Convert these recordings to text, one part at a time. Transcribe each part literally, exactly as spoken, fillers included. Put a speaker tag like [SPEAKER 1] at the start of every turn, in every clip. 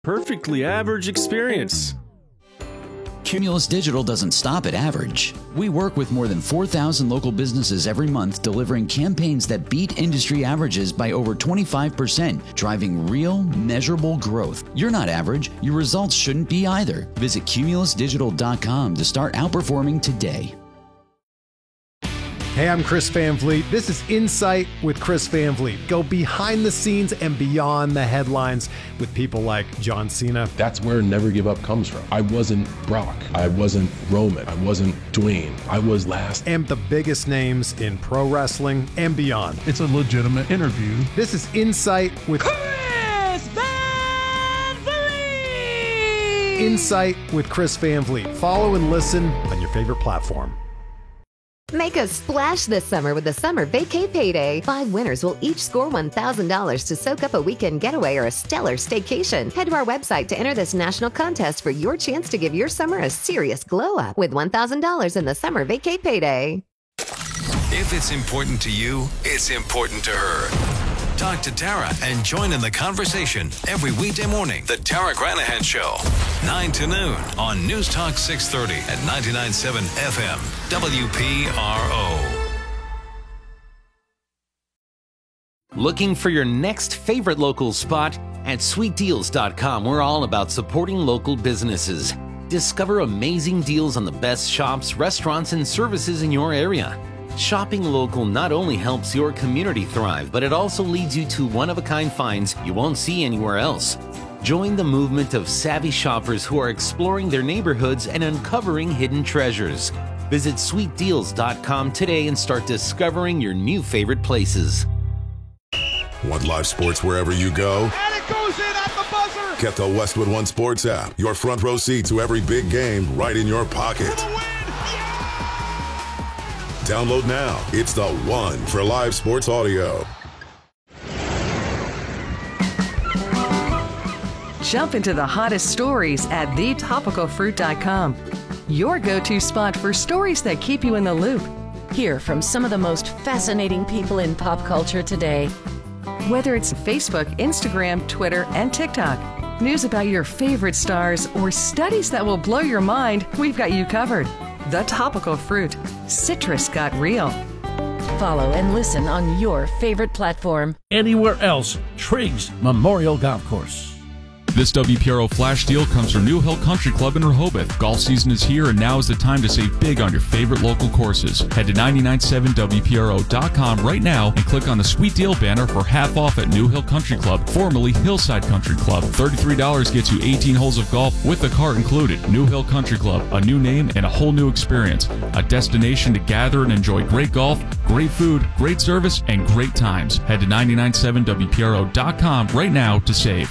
[SPEAKER 1] Perfectly average experience.
[SPEAKER 2] Cumulus Digital doesn't stop at average. We work with more than four thousand local businesses every month, delivering campaigns that beat industry averages by over twenty-five percent, driving real, measurable growth. You're not average. Your results shouldn't be either. Visit cumulus digital dot com to start outperforming today.
[SPEAKER 3] Hey, I'm Chris Van Vliet. This is Insight with Chris Van Vliet. Go behind the scenes and beyond the headlines with people like John Cena.
[SPEAKER 4] That's where Never Give Up comes from. I wasn't Brock. I wasn't Roman. I wasn't Dwayne. I was last.
[SPEAKER 3] And the biggest names in pro wrestling and beyond.
[SPEAKER 5] It's a legitimate interview.
[SPEAKER 3] This is Insight with
[SPEAKER 6] Chris Van Vliet.
[SPEAKER 3] Insight with Chris Van Vliet. Follow and listen on your favorite platform.
[SPEAKER 7] Make a splash this summer with the Summer Vacay Payday. Five winners will each score one thousand dollars to soak up a weekend getaway or a stellar staycation. Head to our website to enter this national contest for your chance to give your summer a serious glow up with one thousand dollars in the Summer Vacay Payday.
[SPEAKER 8] If it's important to you, it's important to her. Talk to Tara and join in the conversation every weekday morning. The Tara Granahan Show, nine to noon on News Talk six thirty at ninety-nine point seven F M, W P R O.
[SPEAKER 9] Looking for your next favorite local spot? At sweet deals dot com, we're all about supporting local businesses. Discover amazing deals on the best shops, restaurants, and services in your area. Shopping local not only helps your community thrive, but it also leads you to one-of-a-kind finds you won't see anywhere else. Join the movement of savvy shoppers who are exploring their neighborhoods and uncovering hidden treasures. Visit sweet deals dot com today and start discovering your new favorite places.
[SPEAKER 10] Want live sports wherever you go?
[SPEAKER 6] And it goes in at the buzzer.
[SPEAKER 10] Get the Westwood One Sports app. Your front row seat to every big game right in your pocket. Download now. It's the one for live sports audio.
[SPEAKER 11] Jump into the hottest stories at the topical fruit dot com. Your go-to spot for stories that keep you in the loop.
[SPEAKER 12] Hear from some of the most fascinating people in pop culture today.
[SPEAKER 11] Whether it's Facebook, Instagram, Twitter, and TikTok, news about your favorite stars, or studies that will blow your mind, we've got you covered. The Topical Fruit. Citrus got real.
[SPEAKER 12] Follow and listen on your favorite platform.
[SPEAKER 13] Anywhere else, Triggs Memorial Golf Course.
[SPEAKER 14] This W P R O flash deal comes from New Hill Country Club in Rehoboth. Golf season is here, and now is the time to save big on your favorite local courses. Head to nine nine seven W P R O dot com right now and click on the Sweet Deal banner for half off at New Hill Country Club, formerly Hillside Country Club. thirty-three dollars gets you eighteen holes of golf with the cart included. New Hill Country Club, a new name and a whole new experience. A destination to gather and enjoy great golf, great food, great service, and great times. Head to nine nine seven W P R O dot com right now to save.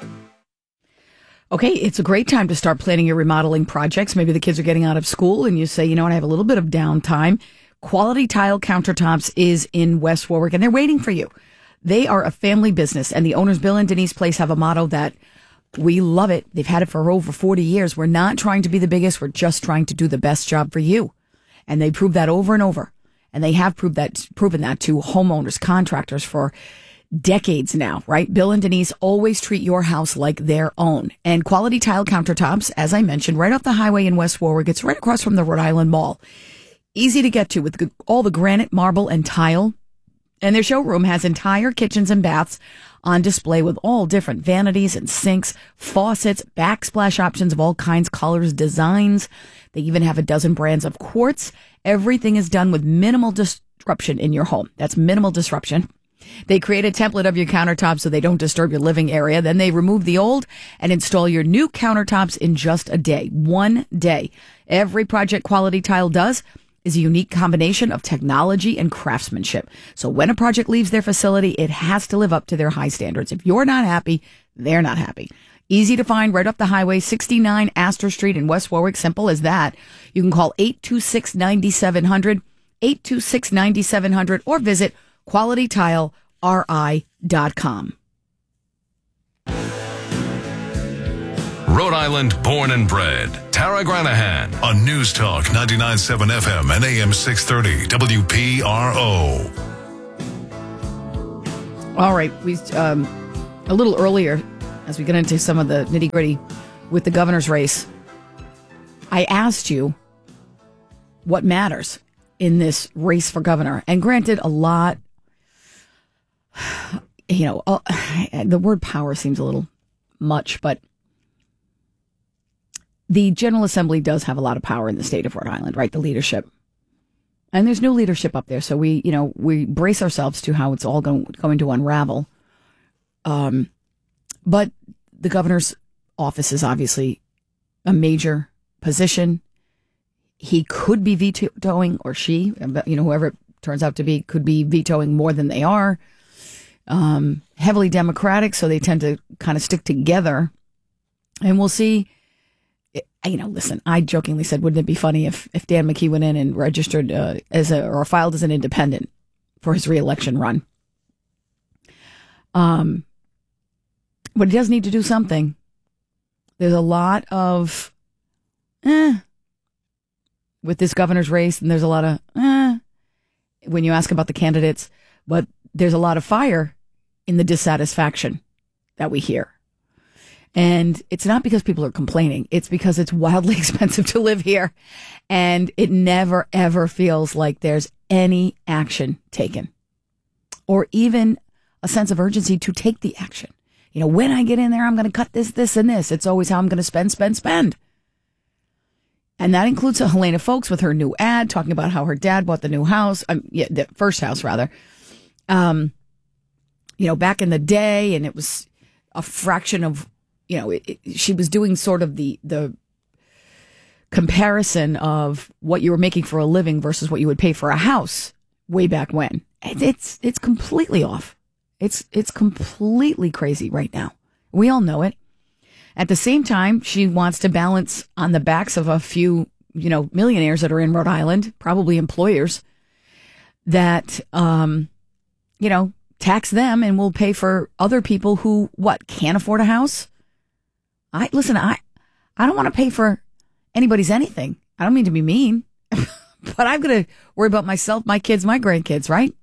[SPEAKER 15] Okay, it's a great time to start planning your remodeling projects. Maybe the kids are getting out of school and you say, you know what, I have a little bit of downtime. Quality Tile Countertops is in West Warwick, and they're waiting for you. They are a family business, and the owners, Bill and Denise Place, have a motto that we love it. They've had it for over forty years. We're not trying to be the biggest. We're just trying to do the best job for you. And they prove that over and over. And they have proved that, proven that to homeowners, contractors for decades now, right? Bill and Denise always treat your house like their own. And Quality Tile Countertops, as I mentioned, right off the highway in West Warwick. It's right across from the Rhode Island Mall. Easy to get to with all the granite, marble, and tile. And their showroom has entire kitchens and baths on display with all different vanities and sinks, faucets, backsplash options of all kinds, colors, designs. They even have a dozen brands of quartz. Everything is done with minimal disruption in your home. That's minimal disruption. They create a template of your countertops so they don't disturb your living area. Then they remove the old and install your new countertops in just a day. One day. Every project Quality Tile does is a unique combination of technology and craftsmanship. So when a project leaves their facility, it has to live up to their high standards. If you're not happy, they're not happy. Easy to find right up the highway, sixty-nine Astor Street in West Warwick. Simple as that. You can call eight two six, nine seven zero zero, eight two six, nine seven zero zero, or visit quality tile r i dot com.
[SPEAKER 8] Rhode Island born and bred. Tara Granahan on News Talk ninety-nine point seven F M and A M six thirty W P R O.
[SPEAKER 15] All right. We um, a little earlier, as we get into some of the nitty gritty with the governor's race, I asked you what matters in this race for governor. And granted, a lot, you know, uh, the word power seems a little much, but the General Assembly does have a lot of power in the state of Rhode Island, right? The leadership. And there's new leadership up there. So we, you know, we brace ourselves to how it's all going, going to unravel. Um, but the governor's office is obviously a major position. He could be vetoing, or she, you know, whoever it turns out to be, could be vetoing more than they are. Um, heavily Democratic, so they tend to kind of stick together. And we'll see. You know, listen, I jokingly said, wouldn't it be funny if, if Dan McKee went in and registered uh, as a, or filed as an independent for his reelection run? Um, but he does need to do something. There's a lot of, eh, with this governor's race, and there's a lot of, eh, when you ask about the candidates, but there's a lot of fire in the dissatisfaction that we hear. And it's not because people are complaining. It's because it's wildly expensive to live here. And it never, ever feels like there's any action taken or even a sense of urgency to take the action. You know, when I get in there, I'm going to cut this, this, and this. It's always how I'm going to spend, spend, spend. And that includes Helena Folks with her new ad talking about how her dad bought the new house. Um, yeah, the first house, rather. Um, you know, back in the day, and it was a fraction of, you know, it, it, she was doing sort of the the comparison of what you were making for a living versus what you would pay for a house way back when. And it's it's completely off. It's it's completely crazy right now. We all know it. At the same time, she wants to balance on the backs of a few, you know, millionaires that are in Rhode Island, probably employers that, um, you know, tax them and will pay for other people who, what, can't afford a house? I listen, I, I don't want to pay for anybody's anything. I don't mean to be mean, but I'm going to worry about myself, my kids, my grandkids, right?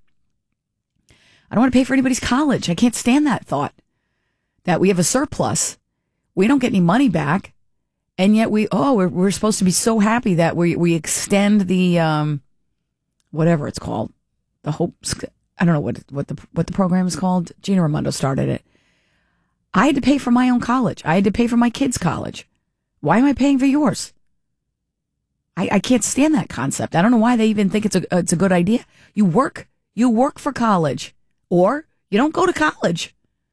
[SPEAKER 15] I don't want to pay for anybody's college. I can't stand that thought that we have a surplus. We don't get any money back. And yet we, oh, we're, we're supposed to be so happy that we, we extend the, um, whatever it's called, the Hope, I don't know what, what the, what the program is called. Gina Raimondo started it. I had to pay for my own college. I had to pay for my kids' college. Why am I paying for yours? I, I can't stand that concept. I don't know why they even think it's a it's a good idea. You work. You work for college. Or you don't go to college.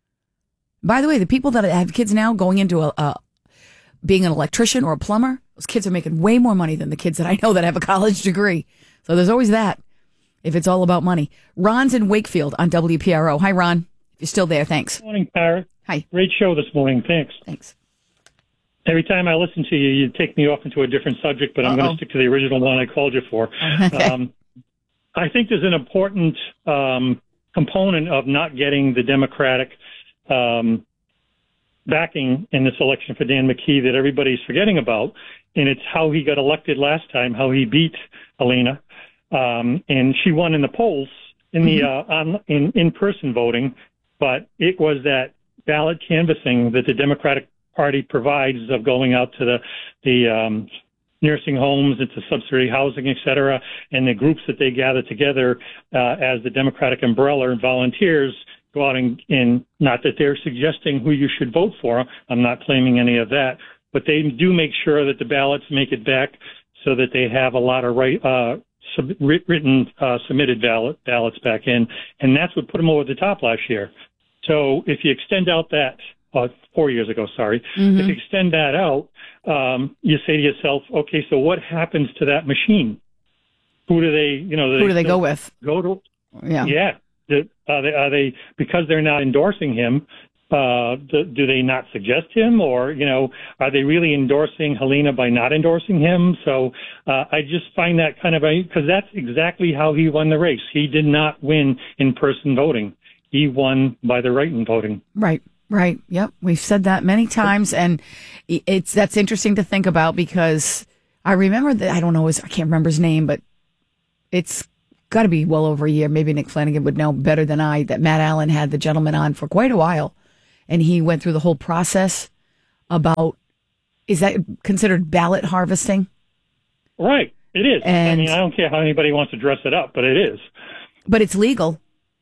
[SPEAKER 15] By the way, the people that have kids now going into a, a being an electrician or a plumber, those kids are making way more money than the kids that I know that have a college degree. So there's always that, if it's all about money. Ron's in Wakefield on W P R O. Hi, Ron. If you're still there, thanks.
[SPEAKER 16] Good morning, Tara.
[SPEAKER 15] Hi.
[SPEAKER 16] Great show this morning. Thanks.
[SPEAKER 15] Thanks.
[SPEAKER 16] Every time I listen to you, you take me off into a different subject, but I'm Uh-oh. going to stick to the original one I called you for.
[SPEAKER 15] Okay.
[SPEAKER 16] Um, I think there's an important um, component of not getting the Democratic um, backing in this election for Dan McKee that everybody's forgetting about, and it's how he got elected last time, how he beat Helena, um, and she won in the polls in the mm-hmm. uh, on, in in-person voting, but it was that ballot canvassing that the Democratic Party provides of going out to the the um, nursing homes, into subsidy housing, et cetera, and the groups that they gather together uh, as the Democratic umbrella and volunteers go out and, and not that they're suggesting who you should vote for. I'm not claiming any of that, but they do make sure that the ballots make it back so that they have a lot of right, uh, sub, written uh, submitted ballot ballots back in, and that's what put them over the top last year. So if you extend out that, uh, four years ago, sorry, mm-hmm. if you extend that out, um, you say to yourself, okay, so what happens to that machine? Who do they, you know, do
[SPEAKER 15] who
[SPEAKER 16] they
[SPEAKER 15] do they go with?
[SPEAKER 16] Go to,
[SPEAKER 15] yeah,
[SPEAKER 16] yeah. Do, are they, are they because they're not endorsing him? Uh, do, do they not suggest him, or you know, are they really endorsing Helena by not endorsing him? So uh, I just find that kind of a because that's exactly how he won the race. He did not win in-person voting. He won by the write-in voting.
[SPEAKER 15] Right, right. Yep. We've said that many times. And it's, that's interesting to think about because I remember that, I don't know his, I can't remember his name, but it's got to be well over a year. Maybe Nick Flanagan would know better than I that Matt Allen had the gentleman on for quite a while. and he went through the whole process about, is that considered ballot harvesting?
[SPEAKER 16] Right. It is.
[SPEAKER 15] And,
[SPEAKER 16] I mean, I don't care how anybody wants to dress it up, but it is.
[SPEAKER 15] But it's legal.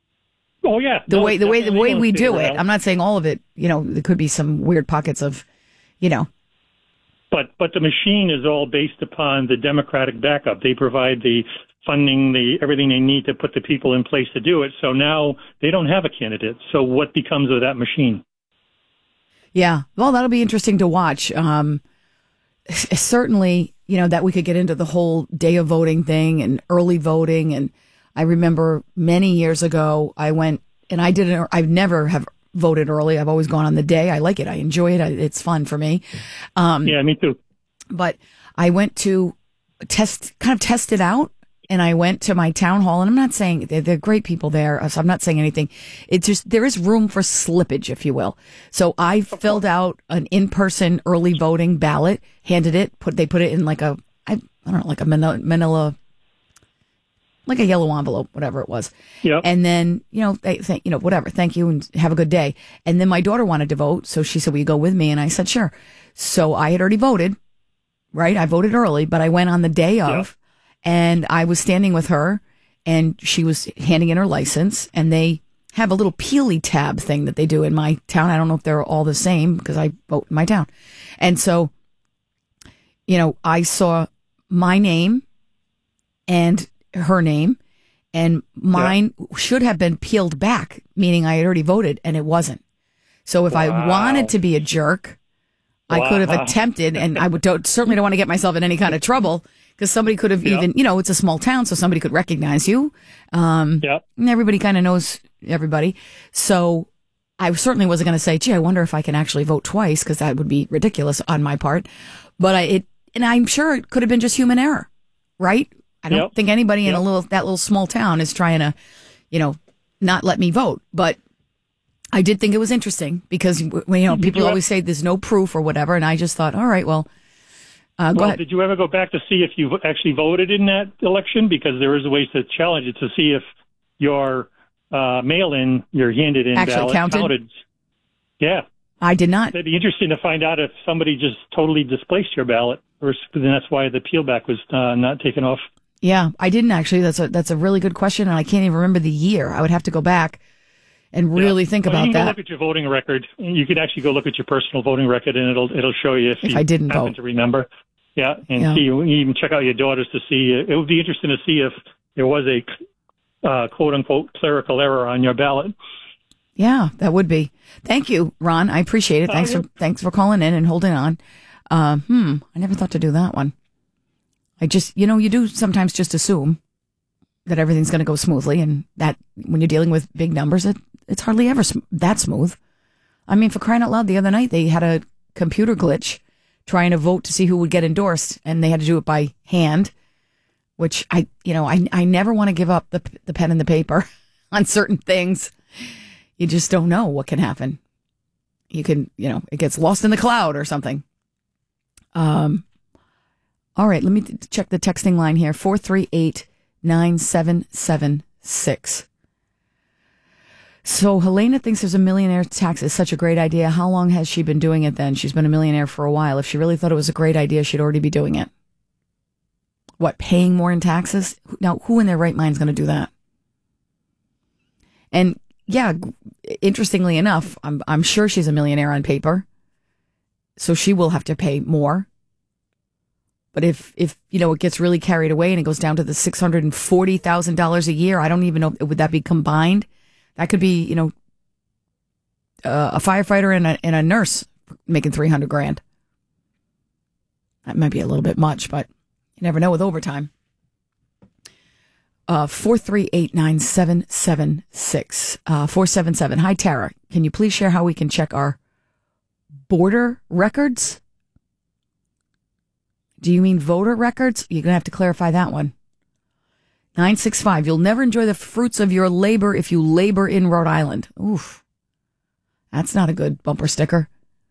[SPEAKER 16] Oh yeah.
[SPEAKER 15] The
[SPEAKER 16] no,
[SPEAKER 15] way the way the way we do it.
[SPEAKER 16] out.
[SPEAKER 15] I'm not saying all of it. You know, there could be some weird pockets of, you know.
[SPEAKER 16] But but the machine is all based upon the Democratic backup. They provide the funding, the everything they need to put the people in place to do it. So now they don't have a candidate. So what becomes of that machine?
[SPEAKER 15] Yeah. Well, that'll be interesting to watch. Um, certainly, you know, that we could get into the whole day of voting thing and early voting. And I remember many years ago, I went and I didn't, I've never have voted early. I've always gone on the day. I like it. I enjoy it. I, it's fun for me. Um,
[SPEAKER 16] yeah, me too.
[SPEAKER 15] But I went to test, kind of test it out. And I went to my town hall, and I'm not saying they're, they're great people there, so I'm not saying anything. It's just, there is room for slippage, if you will. So I filled out an in-person early voting ballot, handed it, put, they put it in like a, I, I don't know, like a manila, manila, like a yellow envelope, whatever it was.
[SPEAKER 16] Yeah.
[SPEAKER 15] And then, you know, they think, you know, whatever, thank you and have a good day. And then my daughter wanted to vote, so she said, will you go with me? And I said, sure. So I had already voted, right? I voted early, but I went on the day of. Yeah. And I was standing with her, and she was handing in her license, and they have a little Peely tab thing that they do in my town. I don't know if they're all the same because I vote in my town. And so, you know, I saw my name and her name, and mine yeah. should have been peeled back, meaning I had already voted, and it wasn't. So if wow. I wanted to be a jerk, wow. I could have attempted, and I would don't, certainly don't want to get myself in any kind of trouble. Because somebody could have yep. even, you know, it's a small town, so somebody could recognize you. Um,
[SPEAKER 16] yep.
[SPEAKER 15] And everybody kind of knows everybody. So I certainly wasn't going to say, gee, I wonder if I can actually vote twice, because that would be ridiculous on my part. But I, it, and I'm sure it could have been just human error, right? I don't
[SPEAKER 16] yep.
[SPEAKER 15] think anybody
[SPEAKER 16] yep.
[SPEAKER 15] in a little, that little small town is trying to, you know, not let me vote. But I did think it was interesting because, you know, people always say there's no proof or whatever. And I just thought, all right, well, Uh, go
[SPEAKER 16] well,
[SPEAKER 15] ahead.
[SPEAKER 16] Did you ever go back to see if you actually voted in that election? Because there is a way to challenge it to see if your uh, mail-in, your handed-in
[SPEAKER 15] actually
[SPEAKER 16] ballot
[SPEAKER 15] counted?
[SPEAKER 16] counted. Yeah.
[SPEAKER 15] I did not.
[SPEAKER 16] It'd be interesting to find out if somebody just totally displaced your ballot, or then that's why the peel back was uh, not taken off.
[SPEAKER 15] Yeah, I didn't actually. That's a that's a really good question, and I can't even remember the year. I would have to go back and really yeah. think
[SPEAKER 16] well,
[SPEAKER 15] about
[SPEAKER 16] you can
[SPEAKER 15] that.
[SPEAKER 16] Go look at your voting record. You could actually go look at your personal voting record, and it'll it'll show you if,
[SPEAKER 15] if
[SPEAKER 16] you
[SPEAKER 15] I didn't
[SPEAKER 16] happen
[SPEAKER 15] vote.
[SPEAKER 16] to remember. Yeah, and
[SPEAKER 15] yeah.
[SPEAKER 16] see, you even check out your daughters to see. It would be interesting to see if there was a uh, quote unquote clerical error on your ballot.
[SPEAKER 15] Yeah, that would be. Thank you, Ron. I appreciate it. Thanks
[SPEAKER 16] uh,
[SPEAKER 15] for thanks for calling in and holding on. Uh, hmm, I never thought to do that one. I just, you know, you do sometimes just assume that everything's going to go smoothly, and that when you're dealing with big numbers, it it's hardly ever sm- that smooth. I mean, for crying out loud, the other night they had a computer glitch trying to vote to see who would get endorsed, and they had to do it by hand, which I, you know, I, I never want to give up the the pen and the paper on certain things. You just don't know what can happen. You can, you know, it gets lost in the cloud or something. Um, all right, let me t- check the texting line here, four three eight, nine seven seven six. So Helena thinks there's a millionaire tax is such a great idea. How long has she been doing it then? She's been a millionaire for a while. If she really thought it was a great idea, she'd already be doing it. What, paying more in taxes? Now, who in their right mind is going to do that? And yeah, interestingly enough, I'm I'm sure she's a millionaire on paper. So she will have to pay more. But if, if you know, it gets really carried away and it goes down to the six hundred forty thousand dollars a year, I don't even know, would that be combined? That could be, you know, uh, a firefighter and a, and a nurse making three hundred grand. That might be a little bit much, but you never know with overtime. Uh, four three eight, nine seven seven six, uh, four seven seven. Hi, Tara. Can you please share how we can check our border records? Do you mean voter records? You're going to have to clarify that one. nine six five. You'll never enjoy the fruits of your labor if you labor in Rhode Island. Oof. That's not a good bumper sticker.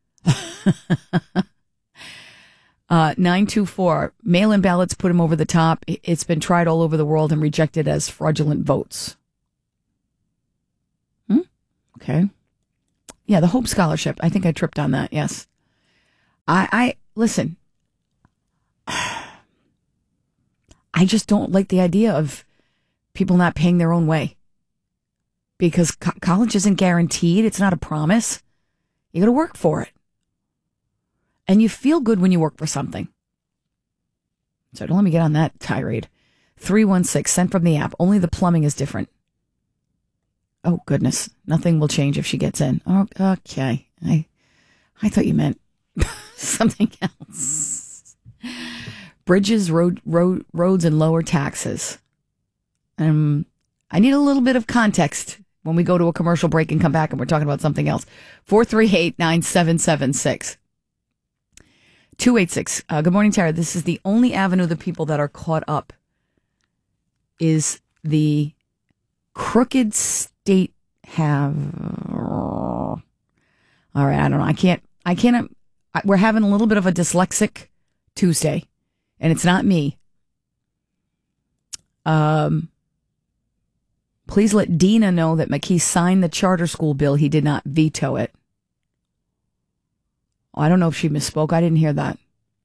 [SPEAKER 15] uh, nine two four. Mail-in ballots put them over the top. It's been tried all over the world and rejected as fraudulent votes. Hmm? Okay. Yeah, the Hope Scholarship. I think I tripped on that. Yes. I, I listen. I just don't like the idea of people not paying their own way. Because co- college isn't guaranteed. It's not a promise. You got to work for it. And you feel good when you work for something. So don't let me get on that tirade. three one six, sent from the app. Only the plumbing is different. Oh, goodness. Nothing will change if she gets in. Oh, okay. I I thought you meant something else. Bridges, road, road, roads, and lower taxes. Um, I need a little bit of context when we go to a commercial break and come back and we're talking about something else. four three eight, nine seven seven six. two eight six. Uh, good morning, Tara. This is the only avenue the people that are caught up is the crooked state have. All right, I don't know. I can't, I can't, I, we're having a little bit of a dyslexic Tuesday, and it's not me. Um, please let Dina know that McKee signed the charter school bill. He did not veto it. I don't know if she misspoke. I didn't hear that.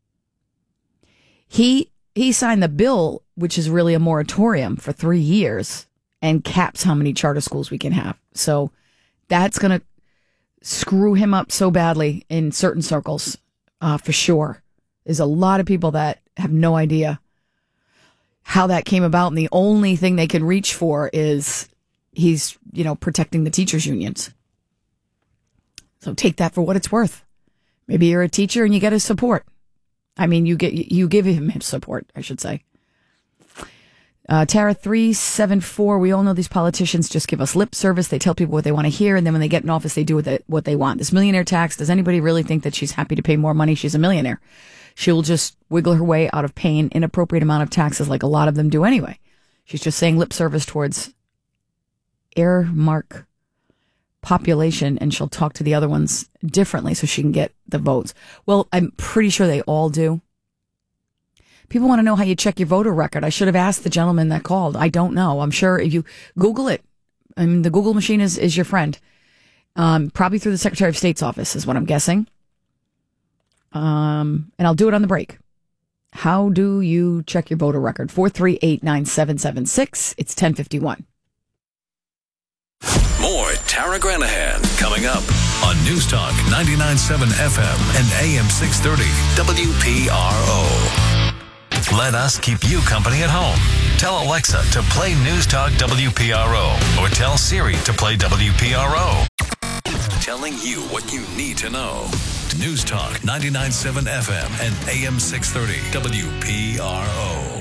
[SPEAKER 15] He he signed the bill, which is really a moratorium for three years and caps how many charter schools we can have. So that's going to screw him up so badly in certain circles, uh, for sure. There's a lot of people that have no idea how that came about, and the only thing they can reach for is he's, you know, protecting the teachers' unions. So take that for what it's worth. Maybe you're a teacher and you get his support. I mean, you get you give him his support, I should say. Uh, Tara three seven four, we all know these politicians just give us lip service. They tell people what they want to hear, and then when they get in office, they do what they, what they want. This millionaire tax, does anybody really think that she's happy to pay more money? She's a millionaire. She will just wiggle her way out of paying inappropriate amount of taxes like a lot of them do anyway. She's just saying lip service towards earmark population, and she'll talk to the other ones differently so she can get the votes. Well, I'm pretty sure they all do. People want to know how you check your voter record. I should have asked the gentleman that called. I don't know. I'm sure if you Google it, I mean, the Google machine is, is your friend. Um, probably through the Secretary of State's office is what I'm guessing. Um, and I'll do it on the break. How do you check your voter record? four three eight, nine seven seven six. It's ten fifty-one.
[SPEAKER 8] More Tara Granahan coming up on News Talk ninety-nine point seven F M and A M six thirty W P R O. Let us keep you company at home. Tell Alexa to play News Talk W P R O or tell Siri to play W P R O. Telling you what you need to know. News Talk ninety-nine point seven F M and A M six thirty W P R O.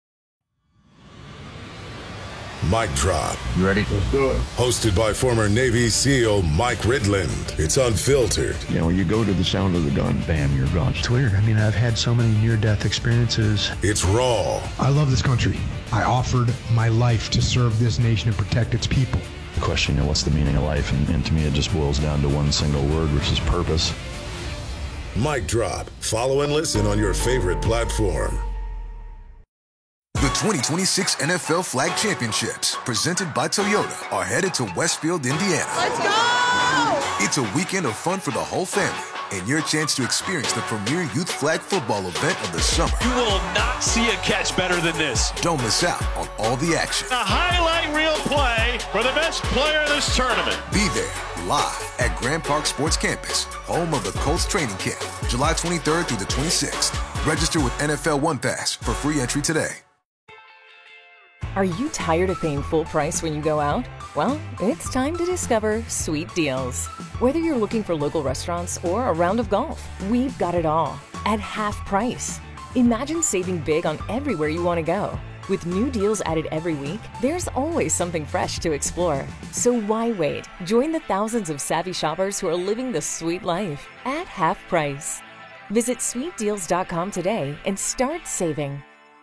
[SPEAKER 10] Mic Drop.
[SPEAKER 17] You ready? Let's do it.
[SPEAKER 10] Hosted by former Navy SEAL Mike Ridland. It's unfiltered.
[SPEAKER 17] You know, when you go to the sound of the gun, bam, you're gone.
[SPEAKER 18] It's weird. I mean, I've had so many near-death experiences.
[SPEAKER 10] It's raw.
[SPEAKER 18] I love this country. I offered my life to serve this nation and protect its people.
[SPEAKER 17] The question, you know, what's the meaning of life? And, and to me, it just boils down to one single word, which is purpose.
[SPEAKER 10] Mic Drop. Follow and listen on your favorite platform.
[SPEAKER 19] The twenty twenty-six N F L Flag Championships, presented by Toyota, are headed to Westfield, Indiana.
[SPEAKER 6] Let's go!
[SPEAKER 19] It's a weekend of fun for the whole family, and your chance to experience the premier youth flag football event of the summer.
[SPEAKER 6] You will not see a catch better than this.
[SPEAKER 19] Don't miss out on all the action.
[SPEAKER 6] A highlight reel play for the best player in this tournament.
[SPEAKER 19] Be there, live at Grand Park Sports Campus, home of the Colts training camp, July twenty-third through the twenty-sixth. Register with N F L One Pass for free entry today.
[SPEAKER 20] Are you tired of paying full price when you go out? Well, it's time to discover Sweet Deals. Whether you're looking for local restaurants or a round of golf, we've got it all at half price. Imagine saving big on everywhere you want to go. With new deals added every week, there's always something fresh to explore. So why wait? Join the thousands of savvy shoppers who are living the sweet life at half price. Visit sweet deals dot com today and start saving.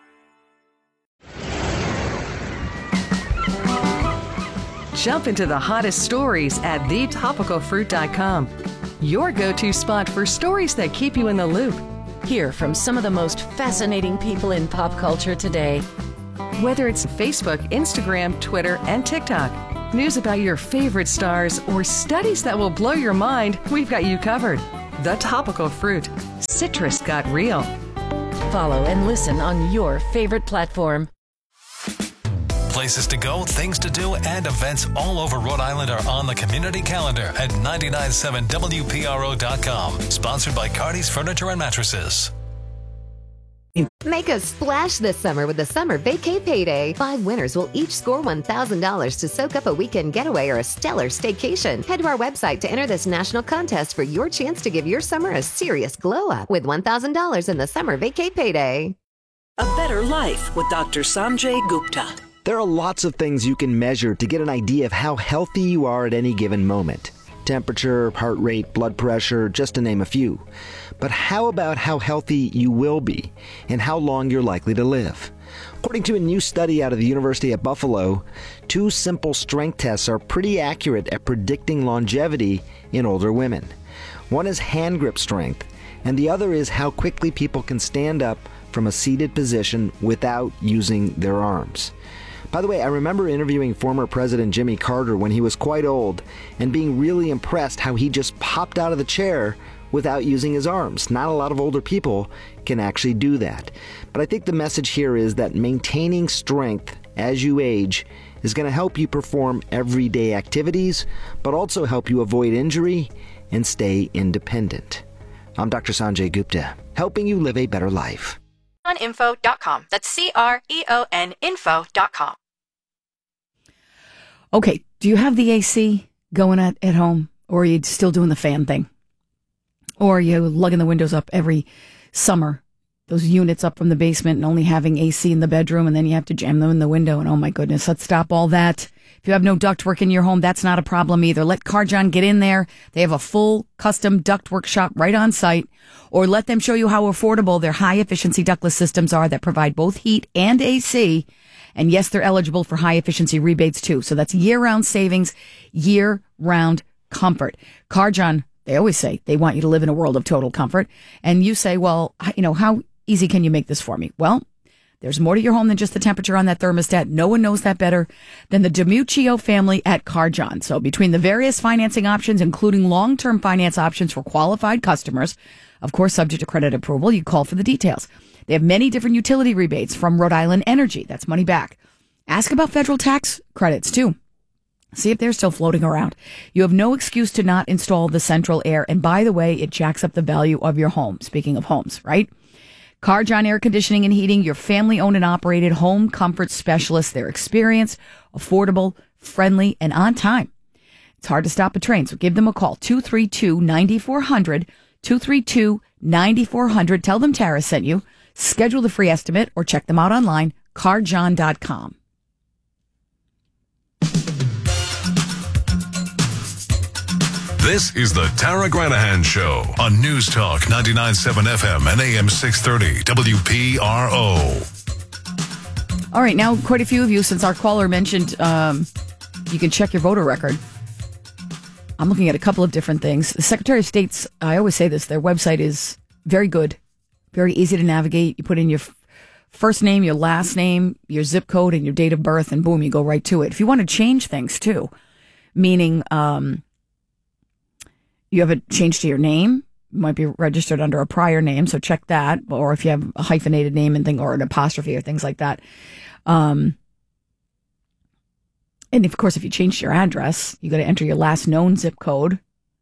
[SPEAKER 11] Jump into the hottest stories at the topical fruit dot com. Your go-to spot for stories that keep you in the loop.
[SPEAKER 12] Hear from some of the most fascinating people in pop culture today.
[SPEAKER 11] Whether it's Facebook, Instagram, Twitter, and TikTok, News about your favorite stars or studies that will blow your mind, we've got you covered. The Topical Fruit. Citrus got real.
[SPEAKER 12] Follow and listen on your favorite platform.
[SPEAKER 8] Places to go, things to do, and events all over Rhode Island are on the community calendar at nine nine seven W P R O dot com. Sponsored by Cardi's Furniture and Mattresses.
[SPEAKER 7] Make a splash this summer with the Summer Vacay Payday. Five winners will each score one thousand dollars to soak up a weekend getaway or a stellar staycation. Head to our website to enter this national contest for your chance to give your summer a serious glow up with one thousand dollars in the Summer Vacay Payday.
[SPEAKER 21] A better life with Doctor Sanjay Gupta.
[SPEAKER 22] There are lots of things you can measure to get an idea of how healthy you are at any given moment. Temperature, heart rate, blood pressure, just to name a few. But how about how healthy you will be and how long you're likely to live? According to a new study out of the University at Buffalo, two simple strength tests are pretty accurate at predicting longevity in older women. One is hand grip strength, and the other is how quickly people can stand up from a seated position without using their arms. By the way, I remember interviewing former President Jimmy Carter when he was quite old and being really impressed how he just popped out of the chair without using his arms. Not a lot of older people can actually do that. But I think the message here is that maintaining strength as you age is going to help you perform everyday activities, but also help you avoid injury and stay independent. I'm Doctor Sanjay Gupta, helping you live a better life.
[SPEAKER 23] creon info dot com. That's C R E O N info dot com.
[SPEAKER 15] Okay, do you have the A C going at, at home, or are you still doing the fan thing? Or are you lugging the windows up every summer, those units up from the basement and only having A C in the bedroom, and then you have to jam them in the window, and oh my goodness, let's stop all that. If you have no ductwork in your home, that's not a problem either. Let Carjon get in there. They have a full custom ductwork shop right on site. Or let them show you how affordable their high-efficiency ductless systems are that provide both heat and A C. And yes, they're eligible for high-efficiency rebates too. So that's year-round savings, year-round comfort. Carjon, they always say they want you to live in a world of total comfort. And you say, well, you know, how easy can you make this for me? Well, there's more to your home than just the temperature on that thermostat. No one knows that better than the DiMuccio family at Carjon. So between the various financing options, including long-term finance options for qualified customers, of course, subject to credit approval, you call for the details. They have many different utility rebates from Rhode Island Energy. That's money back. Ask about federal tax credits, too. See if they're still floating around. You have no excuse to not install the central air. And by the way, it jacks up the value of your home. Speaking of homes, right? Carjon Air Conditioning and Heating, your family-owned and operated home comfort specialist. They're experienced, affordable, friendly, and on time. It's hard to stop a train, so give them a call. two three two, nine four zero zero, two three two, nine four zero zero. Tell them Tara sent you. Schedule the free estimate or check them out online, carjon dot com.
[SPEAKER 8] This is the Tara Granahan Show on News Talk ninety-nine point seven F M and A M six thirty W P R O.
[SPEAKER 15] All right, now quite a few of you, since our caller mentioned um, you can check your voter record. I'm looking at a couple of different things. The Secretary of State's, I always say this, their website is very good, very easy to navigate. You put in your f- first name, your last name, your zip code, and your date of birth, and boom, you go right to it. If you want to change things too, meaning um, you have a change to your name, you might be registered under a prior name, so check that. Or if you have a hyphenated name and thing, or an apostrophe or things like that. Um, and of course, if you changed your address, you got to enter your last known zip code.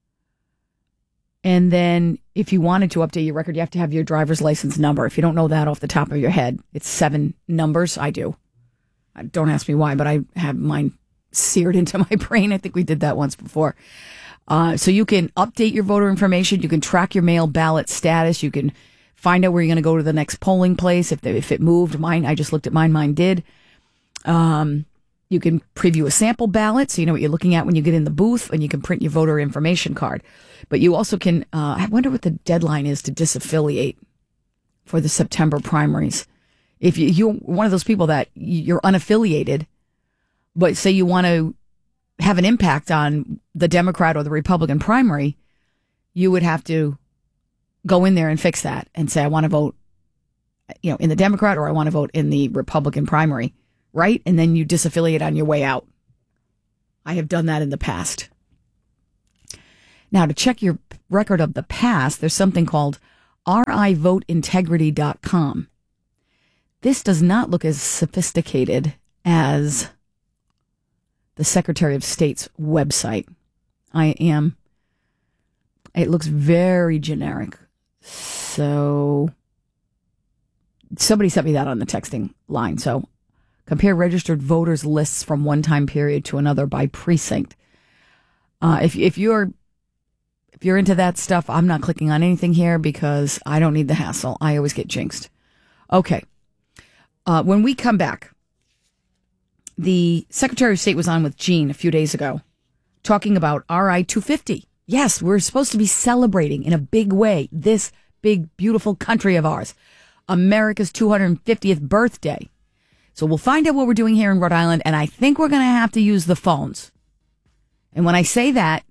[SPEAKER 15] And then if you wanted to update your record, you have to have your driver's license number. If you don't know that off the top of your head, it's seven numbers. I do. Don't ask me why, but I have mine seared into my brain. I think we did that once before. Uh, so you can update your voter information. You can track your mail ballot status. You can find out where you're going to go to the next polling place. If they, if it moved, mine, I just looked at mine. Mine did. Um, you can preview a sample ballot, so you know what you're looking at when you get in the booth, and you can print your voter information card. But you also can, uh, I wonder what the deadline is to disaffiliate for the September primaries. If you, you're one of those people that you're unaffiliated, but say you want to have an impact on the Democrat or the Republican primary, you would have to go in there and fix that and say, I want to vote, you know, in the Democrat, or I want to vote in the Republican primary, right? And then you disaffiliate on your way out. I have done that in the past. Now, to check your record of the past, there's something called R I vote integrity dot com. This does not look as sophisticated as the Secretary of State's website. I am, it looks very generic. So somebody sent me that on the texting line. So compare registered voters lists from one time period to another by precinct. Uh, if if you're if you're into that stuff, I'm not clicking on anything here because I don't need the hassle. I always get jinxed. Okay. Uh, when we come back, the Secretary of State was on with Gene a few days ago talking about R I two fifty. Yes, we're supposed to be celebrating in a big way this big, beautiful country of ours, America's two hundred fiftieth birthday. So we'll find out what we're doing here in Rhode Island, and I think we're going to have to use the phones. And when I say that,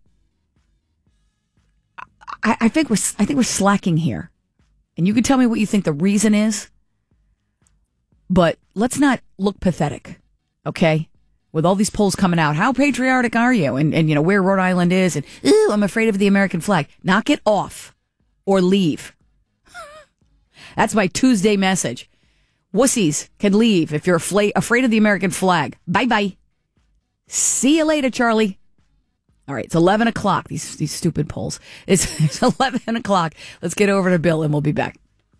[SPEAKER 15] I, I think we're I think we're slacking here. And you can tell me what you think the reason is, but let's not look pathetic, okay? With all these polls coming out, how patriotic are you? And, and you know, where Rhode Island is, and, ooh, I'm afraid of the American flag. Knock it off or leave. That's my Tuesday message. Wussies can leave if you're afla- afraid of the American flag. Bye-bye. See you later, Charlie. All right, it's eleven o'clock. These these stupid polls. It's, it's eleven o'clock. Let's get over to Bill, and we'll be back.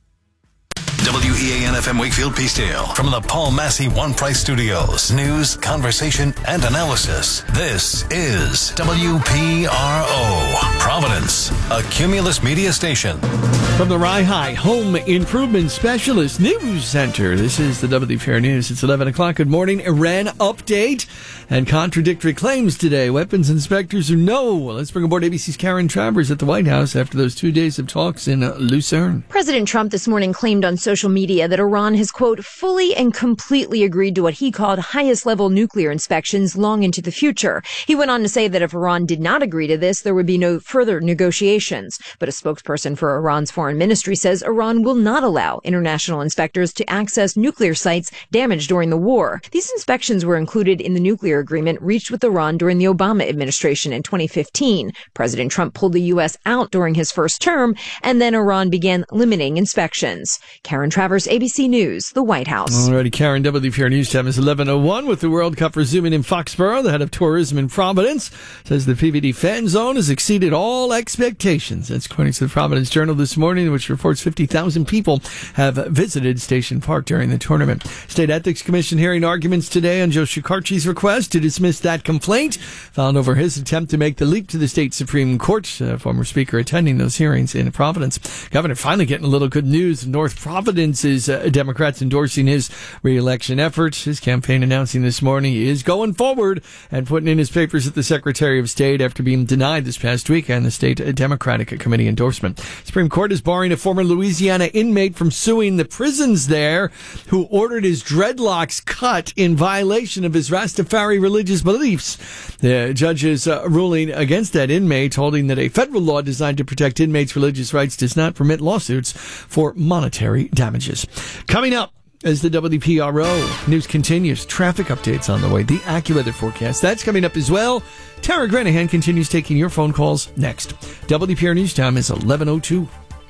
[SPEAKER 8] W E A N F M Wakefield Peacedale from the Paul Massey One Price Studios. News, conversation, and analysis. This is W P R O, Providence, a Cumulus media station.
[SPEAKER 1] From the Rye High Home Improvement Specialist News Center, this is the W P R News. It's eleven o'clock. Good morning. Iran update and contradictory claims today. Weapons inspectors who know. Let's bring aboard A B C's Karen Travers at the White House after those two days of talks in uh, Lucerne.
[SPEAKER 2] President Trump this morning claimed on social media that Iran has, quote, fully and completely agreed to what he called highest-level nuclear inspections long into the future. He went on to say that if Iran did not agree to this, there would be no further negotiations. But a spokesperson for Iran's foreign ministry says Iran will not allow international inspectors to access nuclear sites damaged during the war. These inspections were included in the nuclear agreement reached with Iran during the Obama administration in twenty fifteen. President Trump pulled the U S out during his first term, and then Iran began limiting inspections. Karen Travers, A B C News, the White House.
[SPEAKER 1] All righty, Karen, W P R News time is eleven oh one with the World Cup resuming in Foxborough. The head of tourism in Providence says the P V D fan zone has exceeded all expectations. That's according to the Providence Journal this morning, which reports fifty thousand people have visited Station Park during the tournament. State Ethics Commission hearing arguments today on Joe Shekarchi's request to dismiss that complaint filed over his attempt to make the leap to the state Supreme Court. Uh, former Speaker attending those hearings in Providence. Governor finally getting a little good news. North Providence's uh, Democrats endorsing his re-election efforts. His campaign announcing this morning he is going forward and putting in his papers at the Secretary of State after being denied this past weekend the state Democratic Committee endorsement. Supreme Court is barring a former Louisiana inmate from suing the prisons there who ordered his dreadlocks cut in violation of his Rastafari religious beliefs. The judge's uh, ruling against that inmate, holding that a federal law designed to protect inmates' religious rights does not permit lawsuits for monetary damages. Coming up, as the W P R O news continues, traffic updates on the way, the AccuWeather forecast, that's coming up as well. Tara Granahan continues taking your phone calls next. W P R News time is eleven oh two.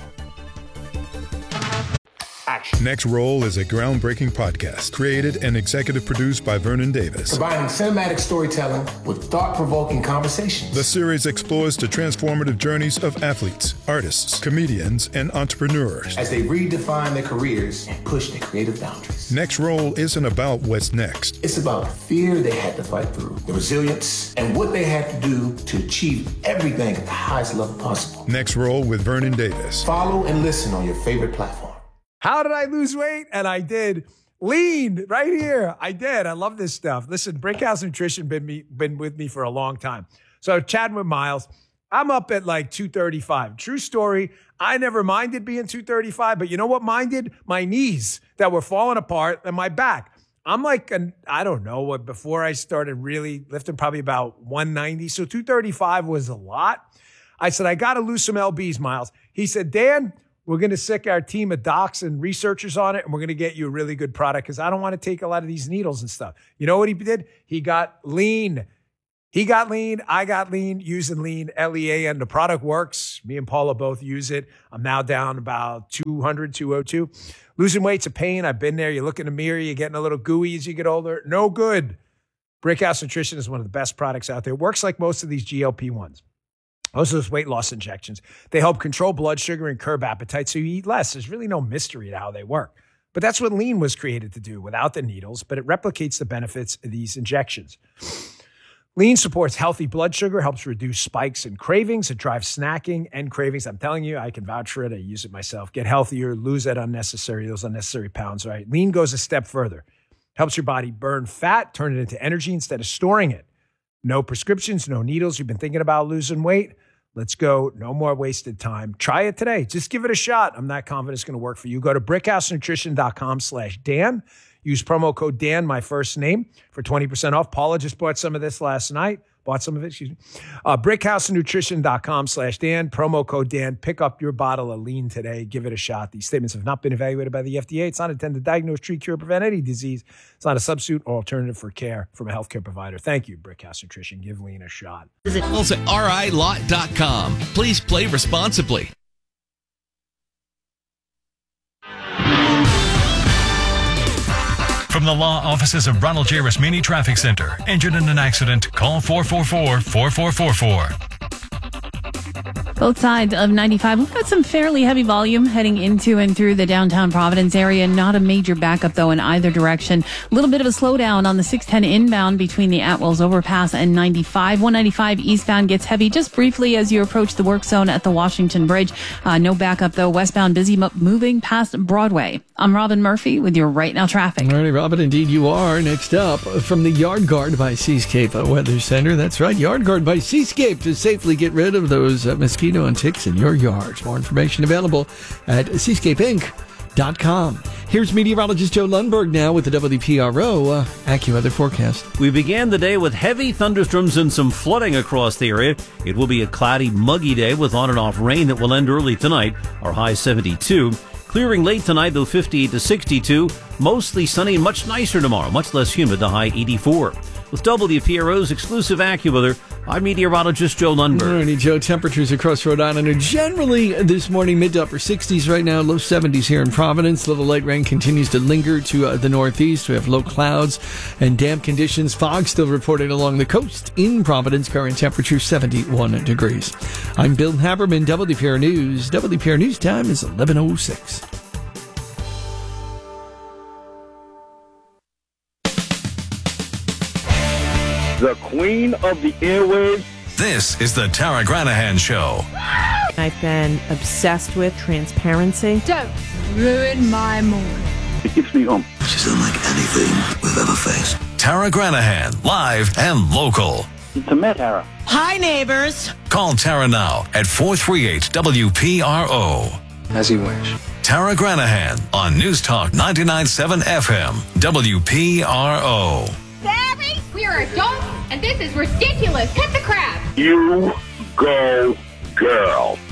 [SPEAKER 4] Next Roll is a groundbreaking podcast created and executive produced by Vernon Davis.
[SPEAKER 24] Combining cinematic storytelling with thought-provoking conversations.
[SPEAKER 4] The series explores the transformative journeys of athletes, artists, comedians, and entrepreneurs
[SPEAKER 24] as they redefine their careers and push their creative boundaries.
[SPEAKER 4] Next Roll isn't about what's next.
[SPEAKER 24] It's about the fear they had to fight through, the resilience, and what they had to do to achieve everything at the highest level possible.
[SPEAKER 4] Next Roll with Vernon Davis.
[SPEAKER 24] Follow and listen on your favorite platform.
[SPEAKER 25] How did I lose weight? And I did. Lean right here. I did. I love this stuff. Listen, Brickhouse Nutrition been me been with me for a long time. So chatting with Miles, I'm up at like two thirty-five. True story. I never minded being two thirty-five, but you know what minded? My knees that were falling apart and my back. I'm like, an, I don't know what, before I started really lifting, probably about one ninety. So two thirty-five was a lot. I said, I got to lose some L Bs, Miles. He said, Dan, we're going to sick our team of docs and researchers on it, and we're going to get you a really good product because I don't want to take a lot of these needles and stuff. You know what he did? He got lean. He got lean. I got lean using lean, L E A N. The product works. Me and Paula both use it. I'm now down about two hundred, two oh two. Losing weight's a pain. I've been there. You look in the mirror, you're getting a little gooey as you get older. No good. Brickhouse Nutrition is one of the best products out there. It works like most of these G L P ones. Most of those weight loss injections. They help control blood sugar and curb appetite so you eat less. There's really no mystery to how they work. But that's what lean was created to do without the needles, but it replicates the benefits of these injections. Lean supports healthy blood sugar, helps reduce spikes and cravings. It drives snacking and cravings. I'm telling you, I can vouch for it. I use it myself. Get healthier, lose that unnecessary, those unnecessary pounds, right? Lean goes a step further. Helps your body burn fat, turn it into energy instead of storing it. No prescriptions, no needles. You've been thinking about losing weight? Let's go. No more wasted time. Try it today. Just give it a shot. I'm not confident it's going to work for you. Go to brickhousenutrition.com slash Dan. Use promo code Dan, my first name, for twenty percent off. Paula just bought some of this last night. Bought some of it, excuse me. Uh, brickhousenutrition.com slash Dan. Promo code Dan. Pick up your bottle of lean today. Give it a shot. These statements have not been evaluated by the F D A. It's not intended to diagnose, treat, cure, prevent any disease. It's not a substitute or alternative for care from a healthcare provider. Thank you, Brickhouse Nutrition. Give lean a shot.
[SPEAKER 3] Visit also R I lot dot com. Please play responsibly.
[SPEAKER 5] From the law offices of Ronald J. Rasmini Traffic Center. Injured in an accident? Call four four four, four four four four.
[SPEAKER 9] Both sides of ninety-five. We've got some fairly heavy volume heading into and through the downtown Providence area. Not a major backup, though, in either direction. A little bit of a slowdown on the six ten inbound between the Atwells Overpass and ninety-five. one ninety-five eastbound gets heavy just briefly as you approach the work zone at the Washington Bridge. Uh, no backup, though. Westbound busy mo- moving past Broadway. I'm Robin Murphy with your Right Now traffic.
[SPEAKER 1] All right, Robin, indeed you are. Next up, from the Yard Guard by Seascape Weather Center. That's right, Yard Guard by Seascape to safely get rid of those uh, mosquitoes and ticks in your yard. More information available at seascape inc dot com. Here's meteorologist Joe Lundberg now with the W P R O uh, AccuWeather forecast.
[SPEAKER 13] We began the day with heavy thunderstorms and some flooding across the area. It will be a cloudy, muggy day with on and off rain that will end early tonight. Our high seventy-two. Clearing late tonight, though, fifty-eight to sixty-two. Mostly sunny and much nicer tomorrow. Much less humid, the high eighty-four. With W P R O's exclusive AccuWeather, I'm meteorologist Joe Lundberg.
[SPEAKER 1] All righty, Joe. Temperatures across Rhode Island are generally this morning mid to upper sixties right now, low seventies here in Providence. Little light rain continues to linger to uh, the northeast. We have low clouds and damp conditions. Fog still reported along the coast in Providence. Current temperature seventy-one degrees. I'm Bill Haberman, W P R News. W P R News time is eleven oh six.
[SPEAKER 14] The queen of the airwaves.
[SPEAKER 8] This is the Tara Granahan Show.
[SPEAKER 26] I've been obsessed with transparency.
[SPEAKER 27] Don't ruin my morning.
[SPEAKER 14] It keeps me home.
[SPEAKER 8] She's unlike anything we've ever faced. Tara Granahan, live and local.
[SPEAKER 14] It's a met, Tara.
[SPEAKER 27] Hi, neighbors.
[SPEAKER 8] Call Tara now at four three eight W P R O.
[SPEAKER 28] As you wish.
[SPEAKER 8] Tara Granahan on News Talk ninety-nine point seven F M, W P R O.
[SPEAKER 29] Barry, we are adults, and this is ridiculous. Hit the crap.
[SPEAKER 14] You go, girl.